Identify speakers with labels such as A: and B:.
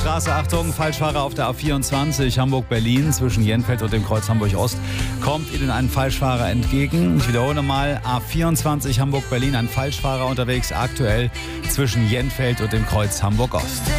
A: Straße, Achtung, Falschfahrer auf der A24 Hamburg-Berlin zwischen Jenfeld und dem Kreuz Hamburg-Ost. Kommt Ihnen ein Falschfahrer entgegen? Ich wiederhole mal, A24 Hamburg-Berlin, ein Falschfahrer unterwegs aktuell zwischen Jenfeld und dem Kreuz Hamburg-Ost.